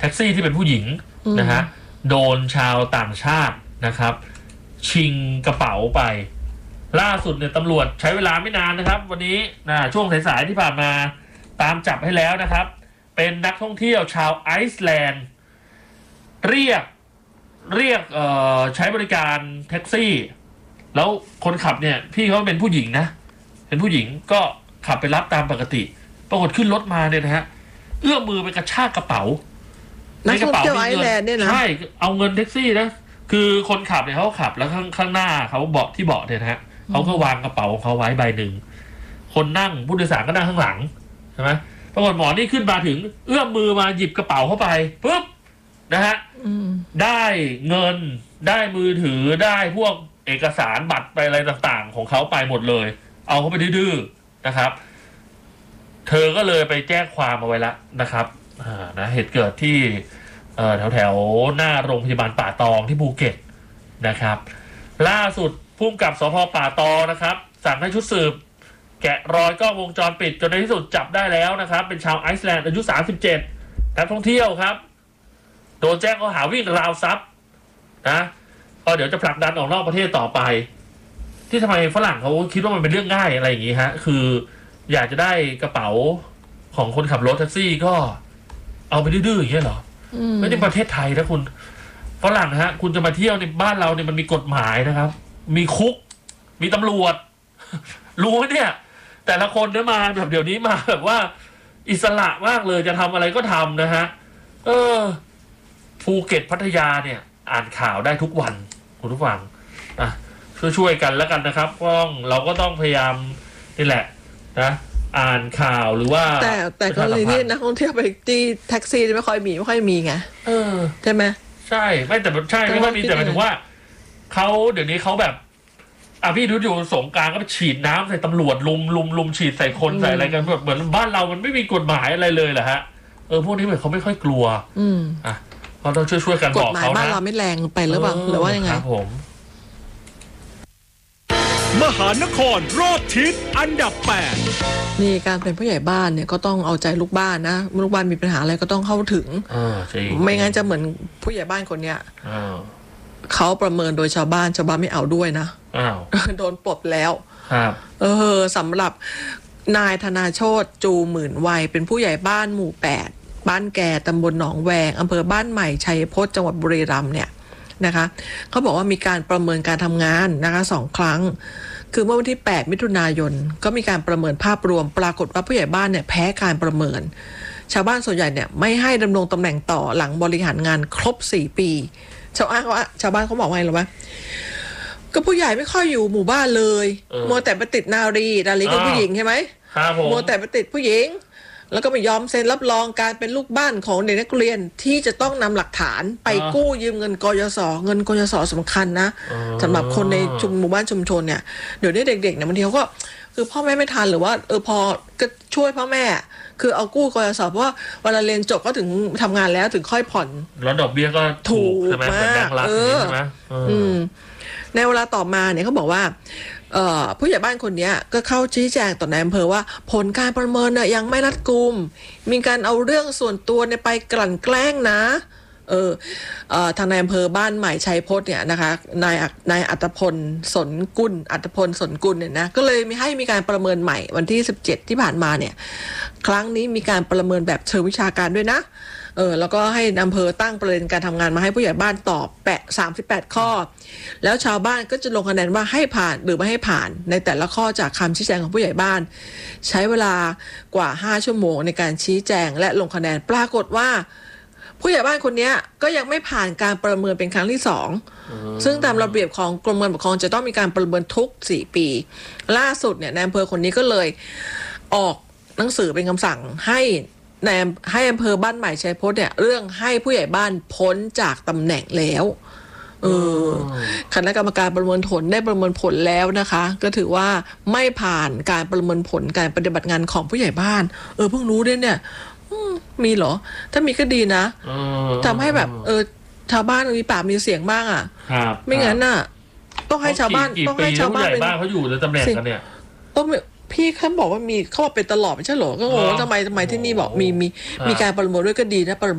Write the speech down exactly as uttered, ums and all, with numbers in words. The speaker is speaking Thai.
แท็กซี่ที่เป็นผู้หญิงนะฮะโดนชาวต่างชาตินะครับชิงกระเป๋าไปล่าสุดเนี่ยตำรวจใช้เวลาไม่นานนะครับวันนี้นะช่วงสายๆที่ผ่านมาตามจับให้แล้วนะครับเป็นนักท่องเที่ยวชาวไอซ์แลนด์เรียกเรียกเอ่อใช้บริการแท็กซี่แล้วคนขับเนี่ยพี่เขาเป็นผู้หญิงนะเป็นผู้หญิงก็ขับไปรับตามปกติปรากฏขึ้นรถมาเนี่ยนะฮะเอื้อมมือไปกระชากกระเป๋าในกระเป๋ามีเงินใช่เอาเงินแท็กซี่นะคือคนขับเนี่ยเขาขับแล้วข้างข้างหน้าเขาเบาะที่เบาะเนี่ยนะฮะเขาก็วางกระเป๋าของเขาไว้ใบหนึ่งคนนั่งผู้โดยสารก็นั่งข้างหลังใช่ไหมปรากฏหมอนี่ขึ้นมาถึงเอื้อมมือมาหยิบกระเป๋าเข้าไปปุ๊บนะฮะได้เงินได้มือถือได้พวกเอกสารบัตรไปอะไรต่างๆของเขาไปหมดเลยเอาเขาไปดื้อๆนะครับเธอก็เลยไปแจ้งความเอาไว้แล้วนะครับอ่านะเหตุเกิดที่เอ่อแถวๆหน้าโรงพยาบาลป่าตองที่ภูเก็ตนะครับล่าสุดผู้กำกับสภ.ป่าตองนะครับสั่งให้ชุดสืบแกะรอยกล้องวงจรปิดจนในที่สุดจับได้แล้วนะครับเป็นชาวไอซ์แลนด์อายุสามสิบเจ็ดนักท่องเที่ยวครับโดนแจ้งข้อหาวิ่งราวทรัพย์นะก็เดี๋ยวจะผลักดันออกนอกประเทศต่อไปที่ทำไมฝรั่งเขาคิดว่ามันเป็นเรื่องง่ายอะไรอย่างงี้ฮะคืออยากจะได้กระเป๋าของคนขับรถแท็กซี่ก็เอาไปดื้อๆอย่างเงี้ยเหรอไม่ได้ประเทศไทยนะคุณฝรั่งฮะคุณจะมาเที่ยวในบ้านเราเนี่ยมันมีกฎหมายนะครับมีคุกมีตำรวจรู้ไหมเนี่ยแต่ละคนเนี่ยมาแบบเดี๋ยวนี้มาแบบว่าอิสระมากเลยจะทำอะไรก็ทำนะฮะเออภูเก็ตพัทยาเนี่ยอ่านข่าวได้ทุกวันคุณผู้ฟังอ่ะช่วยๆกันแล้วกันนะครับก็เราก็ต้องพยายามนี่แหละนะอ่านข่าวหรือว่าแต่แต่กรณีที่นักท่องเที่ยวไปที่แท็กซี่ไม่ค่อยมีไม่ค่อยมีไงเออใช่ไหมใช่ไม่แต่ใช่ไม่ค่อยมีแต่หมายถึงว่าเขาเดี๋ยวนี้เขาแบบอ่ะพี่ดูอยู่สงกรานต์ก็ไปฉีดน้ำใส่ตำรวจลุมลุมลุมฉีดใส่คนใส่อะไรกันแบบเหมือนบ้านเรามันไม่มีกฎหมายอะไรเลยเหรอฮะเออพวกนี้เหมือนเขาไม่ค่อยกลัวอืมอ่ะเราต้องช่วยช่วยกันบอกเขานะกฎหมายบ้านเราไม่แรงไปหรือเปล่าหรือว่ายังไงครับผมมหานครรอบทิศอันดับแปดนี่การเป็นผู้ใหญ่บ้านเนี่ยก็ต้องเอาใจลูกบ้านนะลูกบ้านมีปัญหาอะไรก็ต้องเข้าถึงไม่งั้นจะเหมือนผู้ใหญ่บ้านคนเนี้ยเขาประเมินโดยชาวบ้านชาวบ้านไม่เอาด้วยนะโดนปลดแล้วเออสำหรับนายธนาโชติจูหมื่นวัยเป็นผู้ใหญ่บ้านหมู่แปดบ้านแก่ตำบลหนองแวงอำเภอบ้านใหม่ชัยพจน์จังหวัดบุรีรัมย์เนี่ยนะคะเขาบอกว่ามีการประเมินการทำงานนะคะสองครั้งคือเมื่อวันที่แปดมิถุนายนก็มีการประเมินภาพรวมปรากฏว่าผู้ใหญ่บ้านเนี่ยแพ้การประเมินชาวบ้านส่วนใหญ่เนี่ยไม่ให้ดำรงตำแหน่งต่อหลังบริหารงานครบสี่ปีชาวบ้านเขาชาวบ้านเขาบอกว่าไงหรอวะก็ผู้ใหญ่ไม่ค่อยอยู่หมู่บ้านเลยมัวแต่ไปติดนารีนารีก็ผู้หญิงใช่ไหมมัวแต่ไปติดผู้หญิงแล้วก็ไม่ยอมเซ็นรับรองการเป็นลูกบ้านของเด็กนักเรียนที่จะต้องนำหลักฐานไปกู้ยืมเงินกยศเงินกยศสำคัญนะสำหรับคนในชุมหมู่บ้านชุมชนเนี่ยเดี๋ยวนี้เด็กๆเนี่ยบางทีเขาก็คือพ่อแม่ไม่ทันหรือว่าเออพอก็ช่วยพ่อแม่คือเอากู้กยศเพราะว่าเวลาเรียนจบก็ถึงทำงานแล้วถึงค่อยผ่อนแล้วดอกเบี้ยก็ถูกใช่ไหมเหมือนแบงก์รัฐใช่ไหมอืมในเวลาต่อมาเนี่ยเขาบอกว่าผู้ใหญ่บ้านคนนี้ก็เข้าชี้แจงต่อนายอำเภอว่าผลการประเมินเนี่ยยังไม่รัดกุมมีการเอาเรื่องส่วนตัวเนี่ยไปกลั่นแกล้งนะเออเอ่อทางนายอำเภอบ้านใหม่ชัยพจน์เนี่ยนะคะนายนายอัตพลสนกุลอัตพลสนกุลเนี่ยนะก็เลยมีให้มีการประเมินใหม่วันที่สิบเจ็ดที่ผ่านมาเนี่ยครั้งนี้มีการประเมินแบบเชิงวิชาการด้วยนะเออแล้วก็ให้อำเภอตั้งประเด็นการทำงานมาให้ผู้ใหญ่บ้านตอบแปะสามสิบแปดข้อแล้วชาวบ้านก็จะลงคะแนนว่าให้ผ่านหรือไม่ให้ผ่านในแต่ละข้อจากคำชี้แจงของผู้ใหญ่บ้านใช้เวลากว่าห้าชั่วโมงในการชี้แจงและลงคะแนนปรากฏว่าผู้ใหญ่บ้านคนนี้ก็ยังไม่ผ่านการประเมินเป็นครั้งที่สองซึ่งตามระเบียบของกรมการปกครองจะต้องมีการประเมินทุกสี่ปีล่าสุดเนี่ยนายอำเภอคนนี้ก็เลยออกหนังสือเป็นคำสั่งให้ในให้อำเภอบ้านใหม่ชัยพจน์เนี่ยเรื่องให้ผู้ใหญ่บ้านพ้นจากตำแหน่งแล้วเออคณะกรรมการประเมินผลได้ประเมินผลแล้วนะคะก็ถือว่าไม่ผ่านการประเมินผลการปฏิบัติงานของผู้ใหญ่บ้านเออเพิ่งรู้ด้วยเนี่ยมีเหรอถ้ามีก็ดีนะทำให้แบบเออชาวบ้านมีปากมีเสียงบ้างอ่ะไม่งั้นน่ะต้องให้ชาวบ้านต้องให้ชาวบ้านเป็นเขาอยู่ในตำแหน่งกันเนี่ยต้องพี่เขาบอกว่ามีเขาบอกเป็นตลอดไม่ใช่เหรอก็งงทำไมทำไมที่นี่บอกมีมีมีการประเมินด้วยก็ดีนะประ